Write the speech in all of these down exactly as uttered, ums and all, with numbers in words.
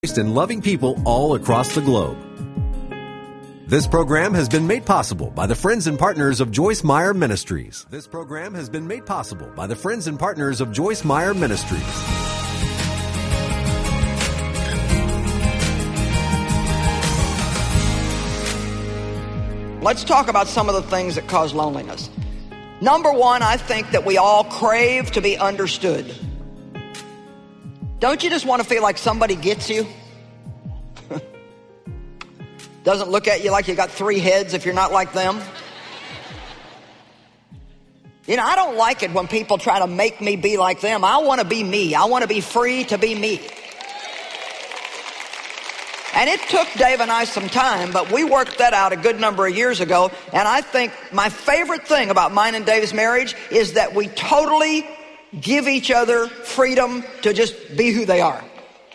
and loving people all across the globe. This program has been made possible by the friends and partners of Joyce Meyer Ministries. This program has been made possible by the friends and partners of Joyce Meyer Ministries. Let's talk about some of the things that cause loneliness. Number one, I think that we all crave to be understood. Don't you just want to feel like somebody gets you? Doesn't look at you like you got three heads if you're not like them. You know, I don't like it when people try to make me be like them. I want to be me. I want to be free to be me. And it took Dave and I some time, but we worked that out a good number of years ago. And I think my favorite thing about mine and Dave's marriage is that we totally give each other freedom to just be who they are.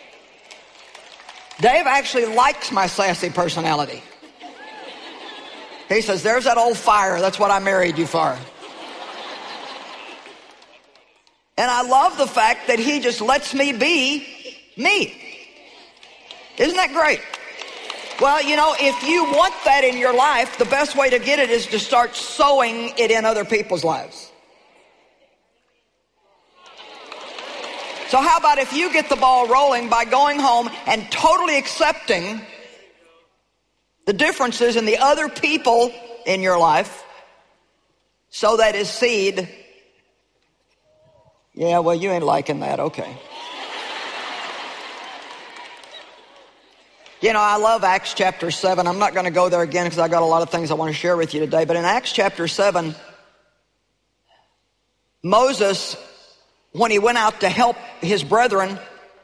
Dave actually likes my sassy personality. He says, there's that old fire. That's what I married you for. And I love the fact that he just lets me be me. Isn't that great? Well, you know, if you want that in your life, the best way to get it is to start sowing it in other people's lives. So how about if you get the ball rolling by going home and totally accepting the differences in the other people in your life so that his seed, yeah, well, you ain't liking that, okay. You know, I love Acts chapter seven. I'm not going to go there again because I got a lot of things I want to share with you today. But in Acts chapter seven, Moses, when he went out to help his brethren,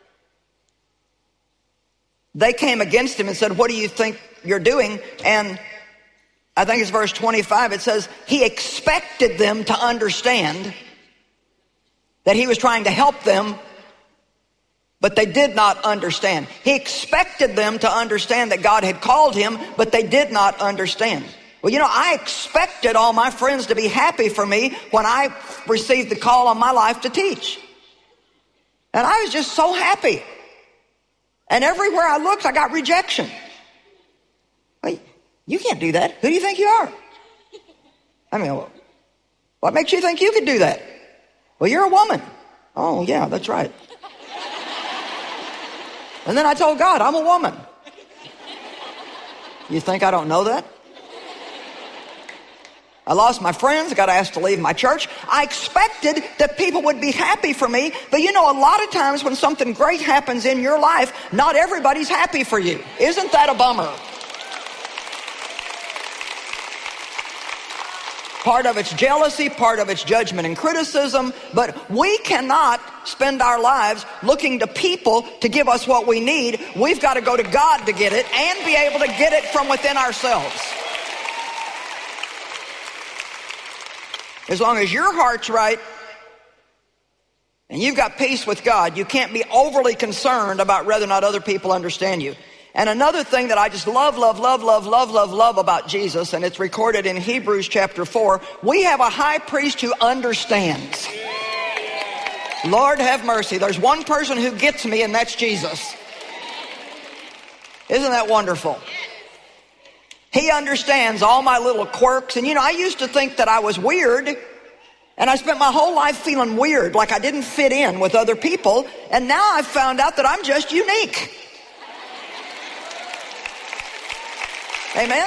they came against him and said, what do you think you're doing? And I think it's verse twenty-five. It says, he expected them to understand that he was trying to help them, but they did not understand. He expected them to understand that God had called him, but they did not understand. Well, you know, I expected all my friends to be happy for me when I received the call on my life to teach. And I was just so happy. And everywhere I looked, I got rejection. Wait, you can't do that. Who do you think you are? I mean, what makes you think you could do that? Well, you're a woman. Oh, yeah, that's right. And then I told God, I'm a woman. You think I don't know that? I lost my friends. I got asked to leave my church. I expected that people would be happy for me. But you know, a lot of times when something great happens in your life, not everybody's happy for you. Isn't that a bummer? Part of it's jealousy, part of it's judgment and criticism. But we cannot spend our lives looking to people to give us what we need. We've got to go to God to get it and be able to get it from within ourselves. As long as your heart's right and you've got peace with God, you can't be overly concerned about whether or not other people understand you. And another thing that I just love, love, love, love, love, love, love about Jesus, and it's recorded in Hebrews chapter four, we have a high priest who understands. Lord have mercy. There's one person who gets me, and that's Jesus. Isn't that wonderful? He understands all my little quirks. And you know, I used to think that I was weird. And I spent my whole life feeling weird, like I didn't fit in with other people. And now I've found out that I'm just unique. Amen?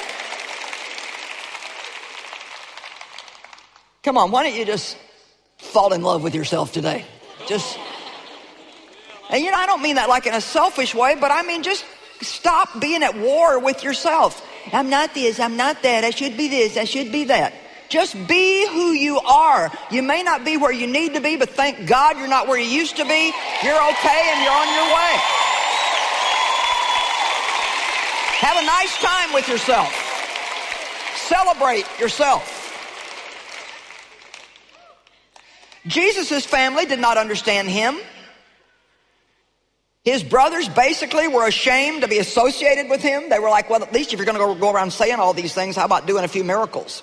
Come on, why don't you just fall in love with yourself today? Just, and you know, I don't mean that like in a selfish way, but I mean just stop being at war with yourself. I'm not this, I'm not that, I should be this, I should be that. Just be who you are. You may not be where you need to be, but thank God you're not where you used to be. You're okay and you're on your way. Have a nice time with yourself. Celebrate yourself. Jesus' family did not understand him. His brothers basically were ashamed to be associated with him. They were like, well, at least if you're going to go around saying all these things, how about doing a few miracles?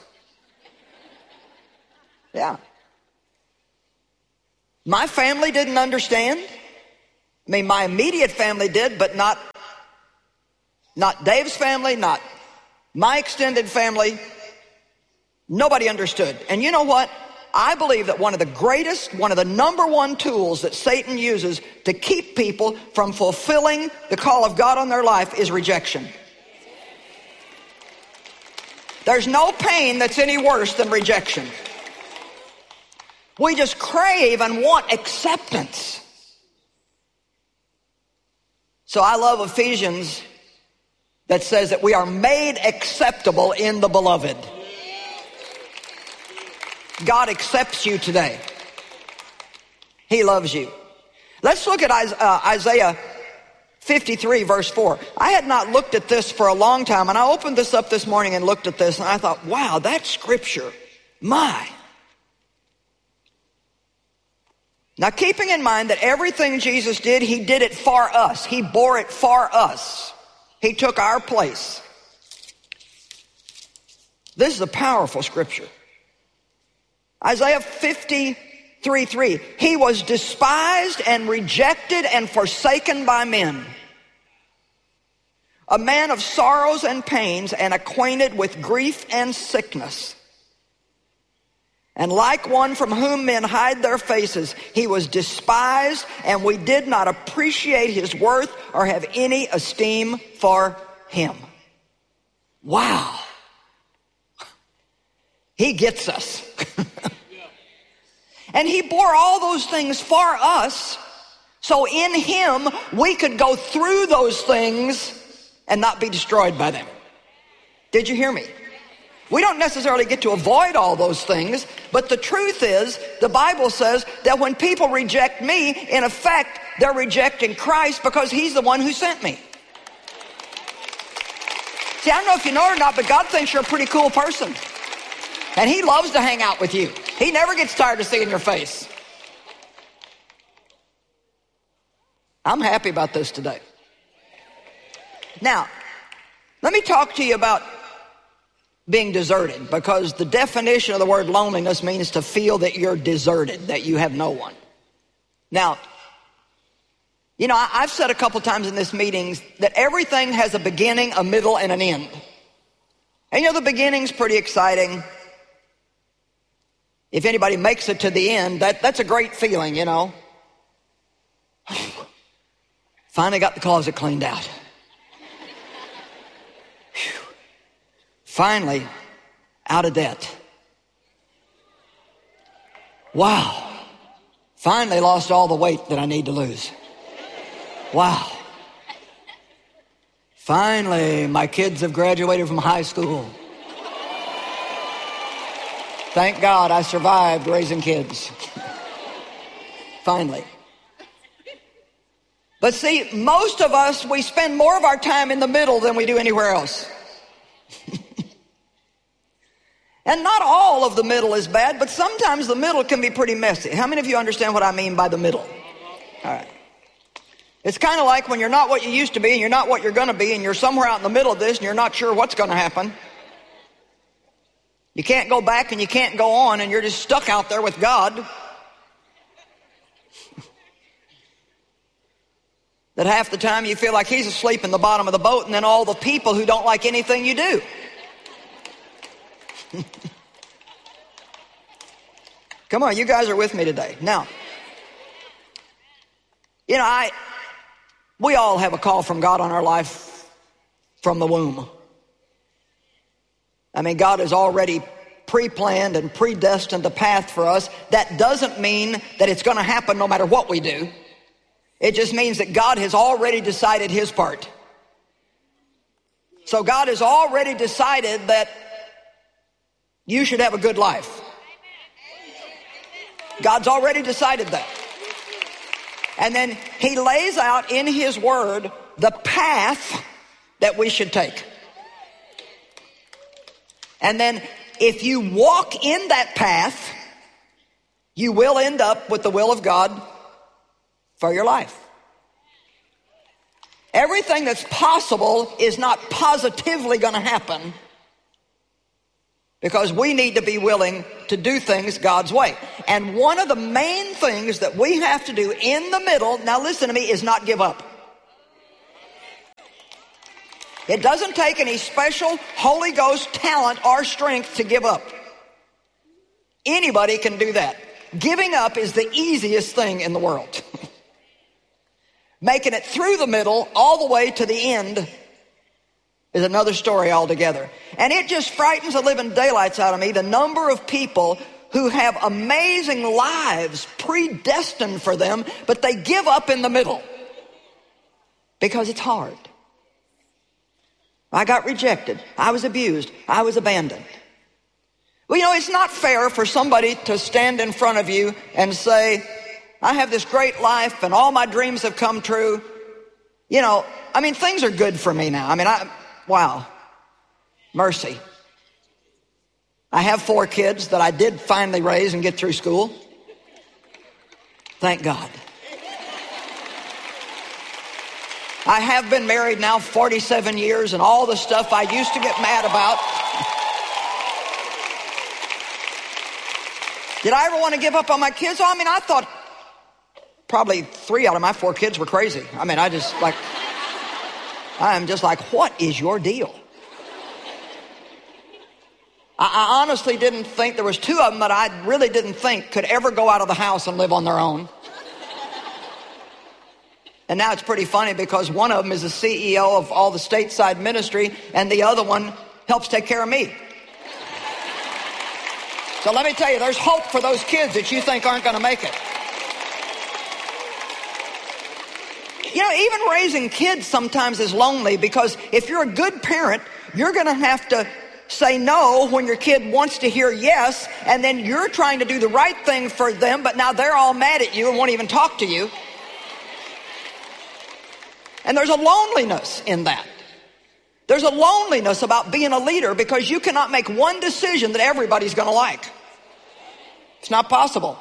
Yeah. My family didn't understand. I mean, my immediate family did, but not, not Dave's family, not my extended family. Nobody understood. And you know what? I believe that one of the greatest, one of the number one tools that Satan uses to keep people from fulfilling the call of God on their life is rejection. There's no pain that's any worse than rejection. We just crave and want acceptance. So I love Ephesians that says that we are made acceptable in the beloved. God accepts you today. He loves you. Let's look at Isaiah fifty-three verse four. I had not looked at this for a long time, and I opened this up this morning and looked at this, and I thought, wow, that scripture, my. Now, keeping in mind that everything Jesus did, he did it for us. He bore it for us. He took our place. This is a powerful scripture. Isaiah fifty-three three. He was despised and rejected and forsaken by men, a man of sorrows and pains and acquainted with grief and sickness. And like one from whom men hide their faces, he was despised, and we did not appreciate his worth or have any esteem for him. Wow. He gets us. And he bore all those things for us, so in him we could go through those things and not be destroyed by them. Did you hear me? We don't necessarily get to avoid all those things, but the truth is, the Bible says that when people reject me, in effect, they're rejecting Christ because he's the one who sent me. See, I don't know if you know it or not, but God thinks you're a pretty cool person. And he loves to hang out with you. He never gets tired of seeing your face. I'm happy about this today. Now, let me talk to you about being deserted, because the definition of the word loneliness means to feel that you're deserted, that you have no one. Now, you know, I've said a couple times in this meeting that everything has a beginning, a middle, and an end. And you know, the beginning's pretty exciting. If anybody makes it to the end, that, that's a great feeling, you know. Finally got the closet cleaned out. Finally, out of debt. Wow. Finally lost all the weight that I need to lose. Wow. Finally, my kids have graduated from high school. Thank God I survived raising kids. Finally. But see, most of us, we spend more of our time in the middle than we do anywhere else. And not all of the middle is bad, but sometimes the middle can be pretty messy. How many of you understand what I mean by the middle? All right. It's kind of like when you're not what you used to be and you're not what you're going to be, and you're somewhere out in the middle of this and you're not sure what's going to happen. You can't go back and you can't go on, and you're just stuck out there with God. That half the time you feel like he's asleep in the bottom of the boat, and then all the people who don't like anything you do. Come on, you guys are with me today. Now, you know, I we all have a call from God on our life from the womb. I mean, God has already pre-planned and predestined a path for us. That doesn't mean that it's going to happen no matter what we do. It just means that God has already decided his part. So God has already decided that you should have a good life. God's already decided that. And then he lays out in his word the path that we should take. And then if you walk in that path, you will end up with the will of God for your life. Everything that's possible is not positively going to happen, because we need to be willing to do things God's way. And one of the main things that we have to do in the middle, now listen to me, is not give up. It doesn't take any special Holy Ghost talent or strength to give up. Anybody can do that. Giving up is the easiest thing in the world. Making it through the middle all the way to the end is another story altogether. And it just frightens the living daylights out of me, the number of people who have amazing lives predestined for them, but they give up in the middle because it's hard. I got rejected. I was abused. I was abandoned. Well, you know, it's not fair for somebody to stand in front of you and say, I have this great life and all my dreams have come true. You know, I mean, things are good for me now. I mean, I, wow, mercy. I have four kids that I did finally raise and get through school. Thank God. I have been married now forty-seven years, and all the stuff I used to get mad about. Did I ever want to give up on my kids? Oh, I mean, I thought probably three out of my four kids were crazy. I mean, I just like, I'm just like, what is your deal? I, I honestly didn't think, there was two of them that I really didn't think could ever go out of the house and live on their own. And now it's pretty funny because one of them is the C E O of all the stateside ministry and the other one helps take care of me. So let me tell you, there's hope for those kids that you think aren't going to make it. You know, even raising kids sometimes is lonely because if you're a good parent, you're going to have to say no when your kid wants to hear yes, and then you're trying to do the right thing for them, but now they're all mad at you and won't even talk to you. And there's a loneliness in that. There's a loneliness about being a leader because you cannot make one decision that everybody's going to like. It's not possible.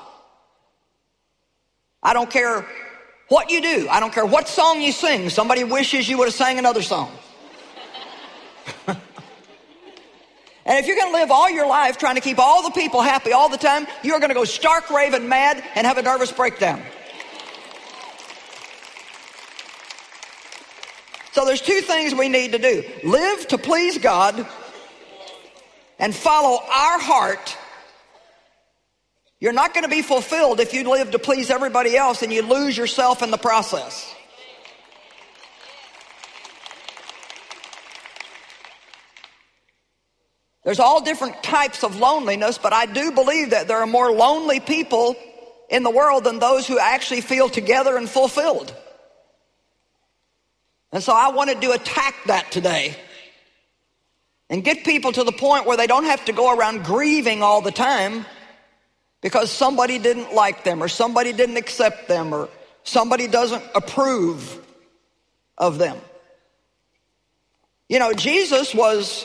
I don't care what you do. I don't care what song you sing. Somebody wishes you would have sang another song. And if you're going to live all your life trying to keep all the people happy all the time, you're going to go stark raving mad and have a nervous breakdown. So there's two things we need to do. Live to please God and follow our heart. You're not going to be fulfilled if you live to please everybody else and you lose yourself in the process. There's all different types of loneliness, but I do believe that there are more lonely people in the world than those who actually feel together and fulfilled. And so I wanted to attack that today and get people to the point where they don't have to go around grieving all the time because somebody didn't like them or somebody didn't accept them or somebody doesn't approve of them. You know, Jesus was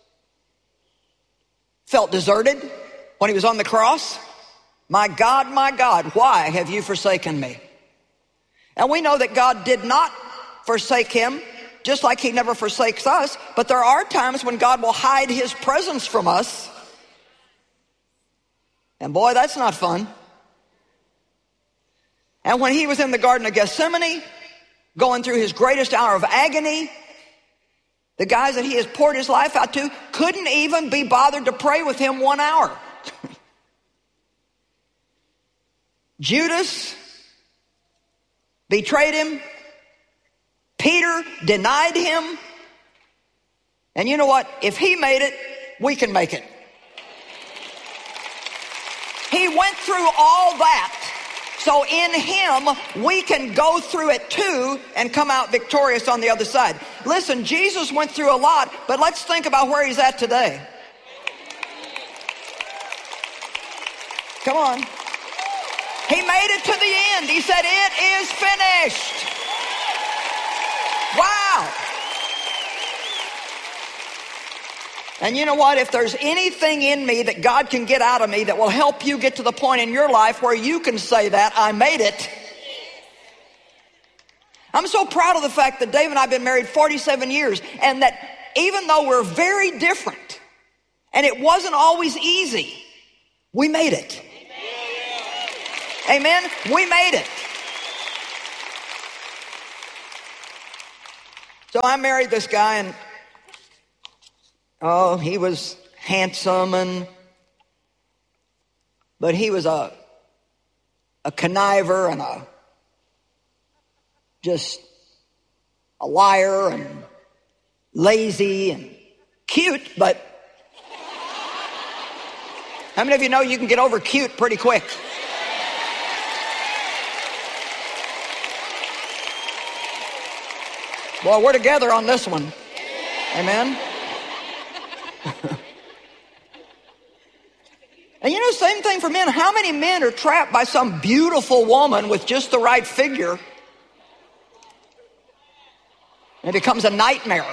felt deserted when he was on the cross. My God, my God, why have you forsaken me? And we know that God did not forsake him, just like he never forsakes us. But there are times when God will hide his presence from us. And boy, that's not fun. And when he was in the Garden of Gethsemane, going through his greatest hour of agony, the guys that he has poured his life out to couldn't even be bothered to pray with him one hour. Judas betrayed him. Peter denied him. And you know what? If he made it, we can make it. He went through all that. So in him, we can go through it too and come out victorious on the other side. Listen, Jesus went through a lot, but let's think about where he's at today. Come on. He made it to the end. He said, it is finished. Wow. And you know what? If there's anything in me that God can get out of me that will help you get to the point in your life where you can say that, I made it. I'm so proud of the fact that Dave and I have been married forty-seven years, and that even though we're very different, and it wasn't always easy, we made it. Amen? We made it. So I married this guy, and oh, he was handsome, and but he was a a conniver and a just a liar and lazy and cute, but how many of you know you can get over cute pretty quick? Well, we're together on this one. Amen. And you know, same thing for men. How many men are trapped by some beautiful woman with just the right figure? And it becomes a nightmare.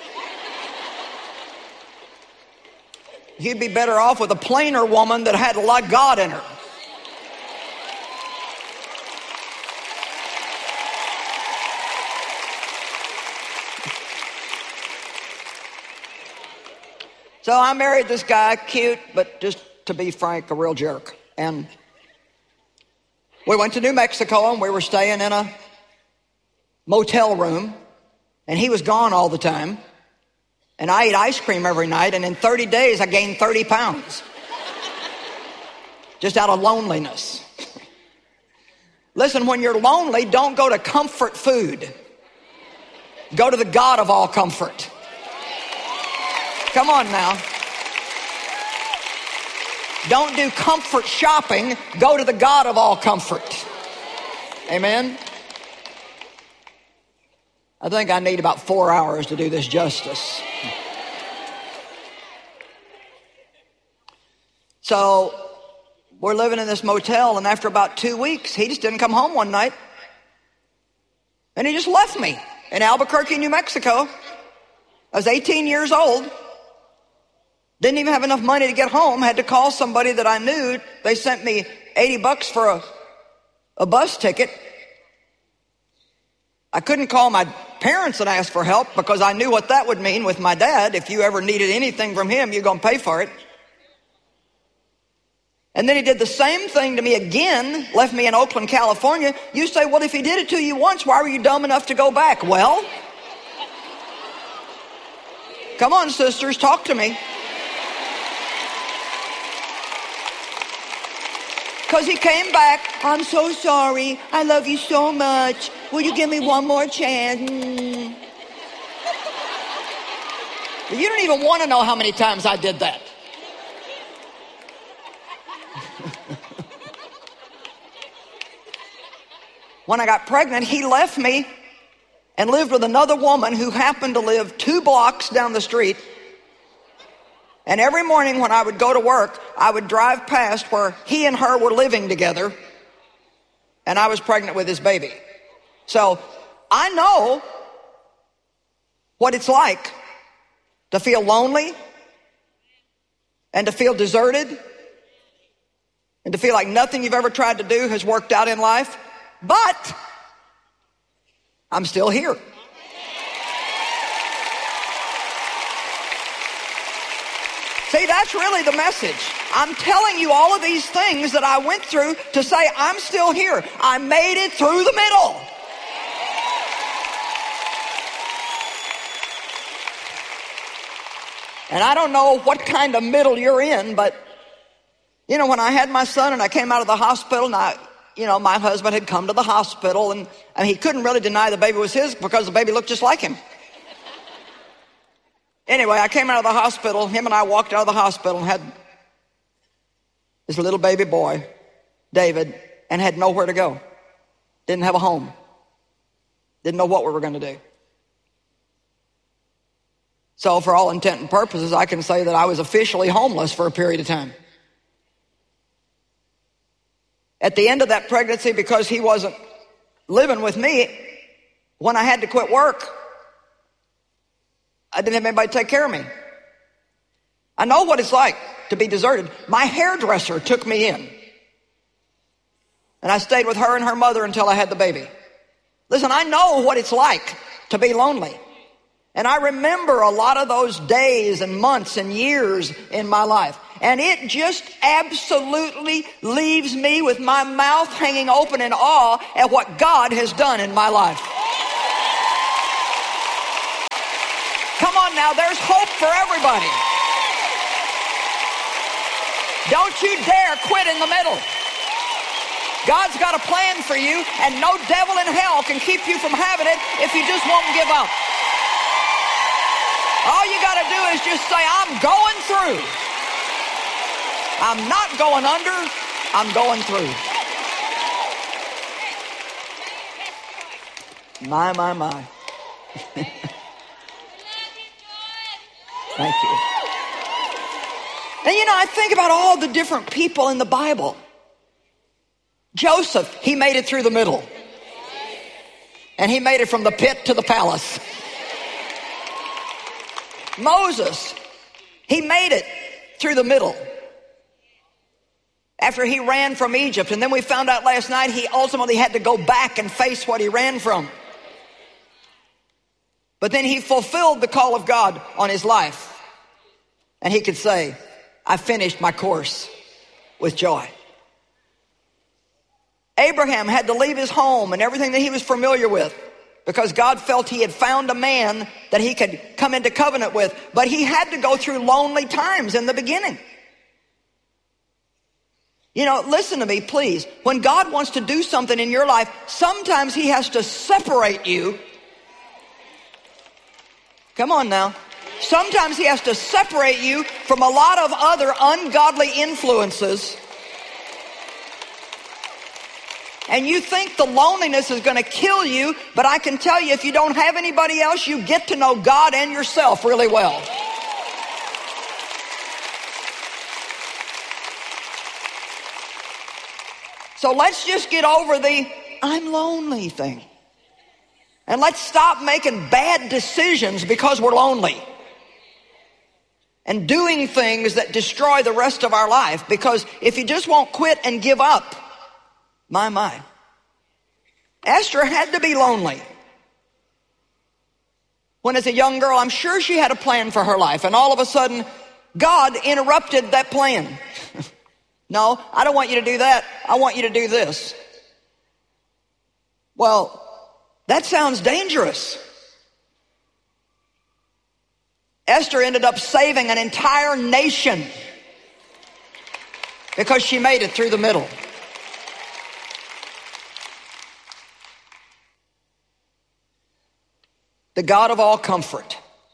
You'd be better off with a plainer woman that had a lot of God in her. So I married this guy, cute, but just to be frank, a real jerk. And we went to New Mexico, and we were staying in a motel room, and he was gone all the time. And I ate ice cream every night, and in thirty days I gained thirty pounds. Just out of loneliness. Listen, when you're lonely, don't go to comfort food. Go to the God of all comfort. Come on now. Don't do comfort shopping. Go to the God of all comfort. Amen. I think I need about four hours to do this justice. So we're living in this motel, and after about two weeks, he just didn't come home one night. And he just left me in Albuquerque, New Mexico. I was eighteen years old. Didn't even have enough money to get home. Had to call somebody that I knew. They sent me eighty bucks for a, a bus ticket. I couldn't call my parents and ask for help because I knew what that would mean with my dad. If you ever needed anything from him, you're going to pay for it. And then he did the same thing to me again, left me in Oakland, California. You say, well, if he did it to you once, why were you dumb enough to go back? Well, come on, sisters, talk to me. Because he came back, I'm so sorry, I love you so much, will you give me one more chance? Mm. You don't even want to know how many times I did that. When I got pregnant, he left me and lived with another woman who happened to live two blocks down the street. And every morning when I would go to work, I would drive past where he and her were living together, and I was pregnant with his baby. So I know what it's like to feel lonely and to feel deserted and to feel like nothing you've ever tried to do has worked out in life. But I'm still here. See, that's really the message. I'm telling you all of these things that I went through to say I'm still here. I made it through the middle. And I don't know what kind of middle you're in, but, you know, when I had my son and I came out of the hospital, and I, you know, my husband had come to the hospital, and, and he couldn't really deny the baby was his because the baby looked just like him. Anyway, I came out of the hospital. Him and I walked out of the hospital and had this little baby boy, David, and had nowhere to go. Didn't have a home. Didn't know what we were going to do. So for all intent and purposes, I can say that I was officially homeless for a period of time. At the end of that pregnancy, because he wasn't living with me, when I had to quit work, I didn't have anybody to take care of me. I know what it's like to be deserted. My hairdresser took me in. And I stayed with her and her mother until I had the baby. Listen, I know what it's like to be lonely. And I remember a lot of those days and months and years in my life. And it just absolutely leaves me with my mouth hanging open in awe at what God has done in my life. Come on now, there's hope for everybody. Don't you dare quit in the middle. God's got a plan for you, and no devil in hell can keep you from having it if you just won't give up. All you got to do is just say, I'm going through. I'm not going under, I'm going through. My, my, my. Thank you. And you know, I think about all the different people in the Bible. Joseph, he made it through the middle. And he made it from the pit to the palace. Moses, he made it through the middle. After he ran from Egypt, and then we found out last night he ultimately had to go back and face what he ran from. But then he fulfilled the call of God on his life. And he could say, I finished my course with joy. Abraham had to leave his home and everything that he was familiar with because God felt he had found a man that he could come into covenant with. But he had to go through lonely times in the beginning. You know, listen to me, please. When God wants to do something in your life, sometimes he has to separate you. Come on now. Sometimes he has to separate you from a lot of other ungodly influences. And you think the loneliness is going to kill you, but I can tell you, if you don't have anybody else, you get to know God and yourself really well. So let's just get over the I'm lonely thing. And let's stop making bad decisions because we're lonely. And doing things that destroy the rest of our life. Because if you just won't quit and give up, my, my. Esther had to be lonely. When as a young girl, I'm sure she had a plan for her life. And all of a sudden, God interrupted that plan. No, I don't want you to do that. I want you to do this. Well, that sounds dangerous. Esther ended up saving an entire nation because she made it through the middle. The God of all comfort.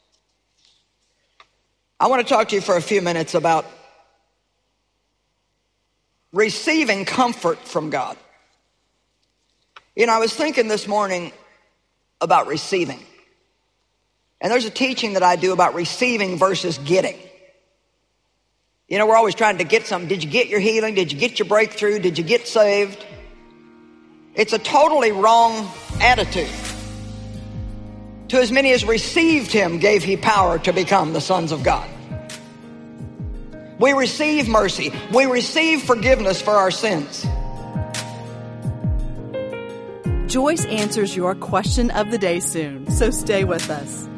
I want to talk to you for a few minutes about receiving comfort from God. You know, I was thinking this morning about receiving. And there's a teaching that I do about receiving versus getting. You know, we're always trying to get something. Did you get your healing? Did you get your breakthrough? Did you get saved? It's a totally wrong attitude. To as many as received him, gave he power to become the sons of God. We receive mercy. We receive forgiveness for our sins. Joyce answers your question of the day soon, so stay with us.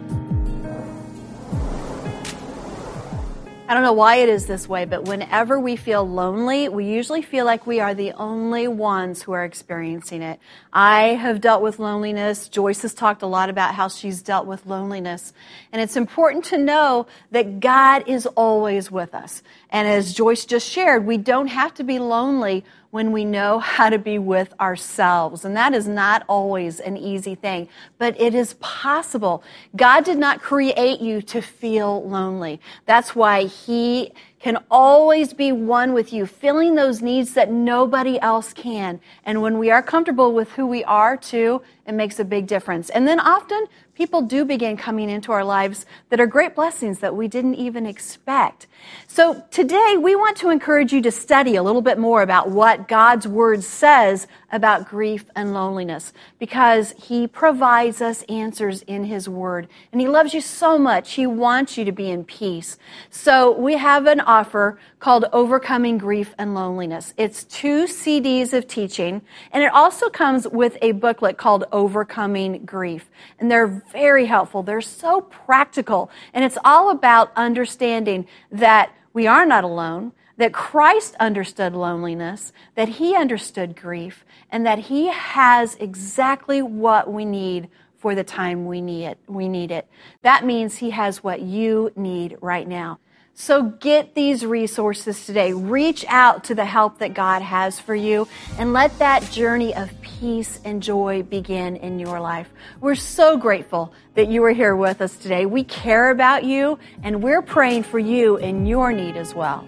I don't know why it is this way, but whenever we feel lonely, we usually feel like we are the only ones who are experiencing it. I have dealt with loneliness. Joyce has talked a lot about how she's dealt with loneliness. And it's important to know that God is always with us. And as Joyce just shared, we don't have to be lonely when we know how to be with ourselves. And that is not always an easy thing, but it is possible. God did not create you to feel lonely. That's why he can always be one with you, filling those needs that nobody else can. And when we are comfortable with who we are too, it makes a big difference. And then often people do begin coming into our lives that are great blessings that we didn't even expect. So today we want to encourage you to study a little bit more about what God's Word says about grief and loneliness, because he provides us answers in his Word. And he loves you so much. He wants you to be in peace. So we have an offer called Overcoming Grief and Loneliness. It's two C Ds of teaching, and it also comes with a booklet called Overcoming Grief. And they're very helpful. They're so practical, and it's all about understanding that we are not alone, that Christ understood loneliness, that he understood grief, and that he has exactly what we need for the time we need it. We need it. That means he has what you need right now. So get these resources today. Reach out to the help that God has for you and let that journey of peace and joy begin in your life. We're so grateful that you are here with us today. We care about you and we're praying for you in your need as well.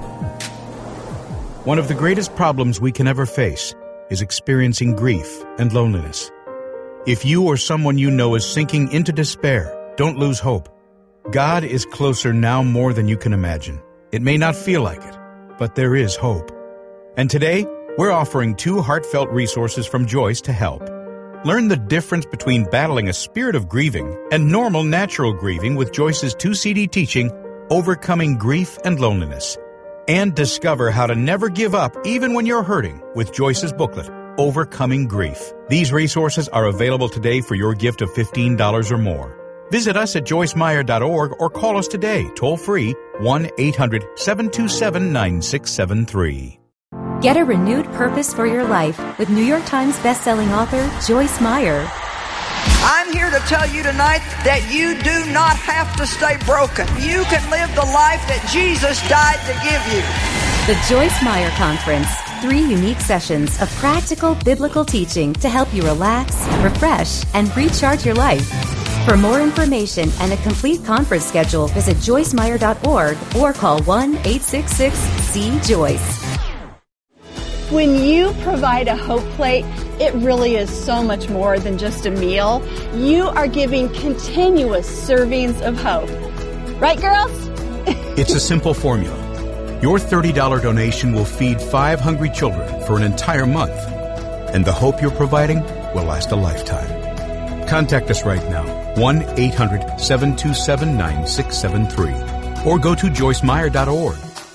One of the greatest problems we can ever face is experiencing grief and loneliness. If you or someone you know is sinking into despair, don't lose hope. God is closer now more than you can imagine. It may not feel like it, but there is hope. And today, we're offering two heartfelt resources from Joyce to help. Learn the difference between battling a spirit of grieving and normal natural grieving with Joyce's two C D teaching, Overcoming Grief and Loneliness. And discover how to never give up even when you're hurting with Joyce's booklet, Overcoming Grief. These resources are available today for your gift of fifteen dollars or more. Visit us at joyce meyer dot org or call us today, toll-free, one eight hundred seven two seven nine six seven three. Get a renewed purpose for your life with New York Times bestselling author Joyce Meyer. I'm here to tell you tonight that you do not have to stay broken. You can live the life that Jesus died to give you. The Joyce Meyer Conference. Three unique sessions of practical biblical teaching to help you relax, refresh, and recharge your life. For more information and a complete conference schedule, visit joyce meyer dot org or call one eight six six C Joyce. When you provide a Hope Plate, it really is so much more than just a meal. You are giving continuous servings of hope. Right, girls? It's a simple formula. Your thirty dollars donation will feed five hungry children for an entire month, and the hope you're providing will last a lifetime. Contact us right now, one eight hundred seven two seven nine six seven three, or go to joyce meyer dot org.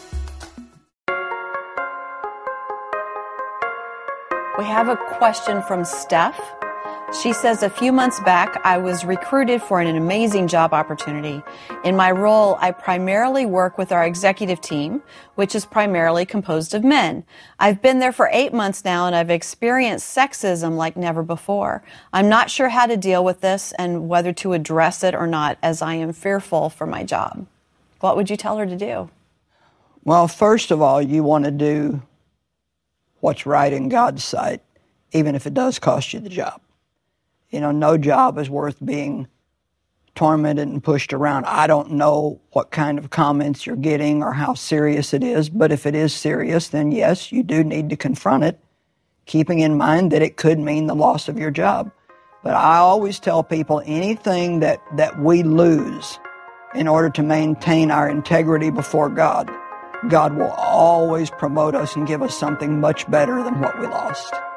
We have a question from Steph. She says, a few months back, I was recruited for an amazing job opportunity. In my role, I primarily work with our executive team, which is primarily composed of men. I've been there for eight months now, and I've experienced sexism like never before. I'm not sure how to deal with this and whether to address it or not, as I am fearful for my job. What would you tell her to do? Well, first of all, you want to do what's right in God's sight, even if it does cost you the job. You know, no job is worth being tormented and pushed around. I don't know what kind of comments you're getting or how serious it is, but if it is serious, then yes, you do need to confront it, keeping in mind that it could mean the loss of your job. But I always tell people anything that, that we lose in order to maintain our integrity before God, God will always promote us and give us something much better than what we lost.